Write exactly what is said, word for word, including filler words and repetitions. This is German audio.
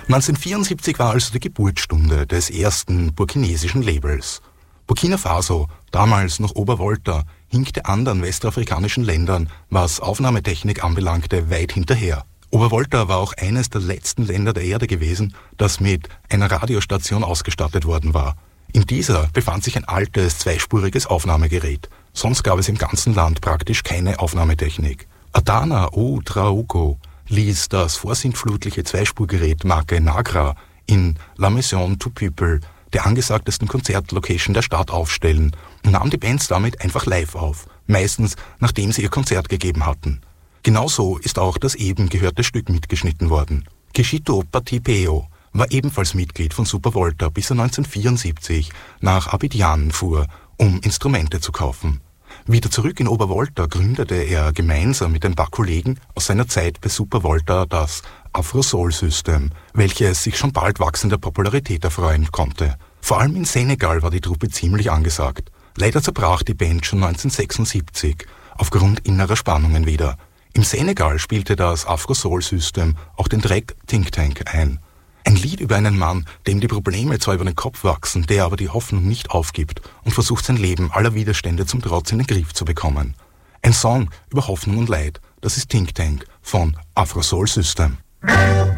neunzehnhundertvierundsiebzig war also die Geburtsstunde des ersten burkinesischen Labels. Burkina Faso, damals noch Obervolta, hinkte anderen westafrikanischen Ländern, was Aufnahmetechnik anbelangte, weit hinterher. Obervolta war auch eines der letzten Länder der Erde gewesen, das mit einer Radiostation ausgestattet worden war. In dieser befand sich ein altes, zweispuriges Aufnahmegerät. Sonst gab es im ganzen Land praktisch keine Aufnahmetechnik. Adana O. Traogo ließ das vorsintflutliche Zweispurgerät Marke Nagra in La Maison to People, der angesagtesten Konzertlocation der Stadt, aufstellen und nahm die Bands damit einfach live auf, meistens nachdem sie ihr Konzert gegeben hatten. Genauso ist auch das eben gehörte Stück mitgeschnitten worden. Kishito Patipeo war ebenfalls Mitglied von Supervolta, bis er neunzehnhundertvierundsiebzig nach Abidjan fuhr, um Instrumente zu kaufen. Wieder zurück in Obervolta gründete er gemeinsam mit ein paar Kollegen aus seiner Zeit bei Supervolta das Afro-Soul-System, welches sich schon bald wachsender Popularität erfreuen konnte. Vor allem in Senegal war die Truppe ziemlich angesagt. Leider zerbrach die Band schon neunzehnhundertsechsundsiebzig aufgrund innerer Spannungen wieder. Im Senegal spielte das Afro-Soul-System auch den Track Think Tank ein. Ein Lied über einen Mann, dem die Probleme zwar über den Kopf wachsen, der aber die Hoffnung nicht aufgibt und versucht, sein Leben aller Widerstände zum Trotz in den Griff zu bekommen. Ein Song über Hoffnung und Leid, das ist Think Tank von Afro-Soul-System.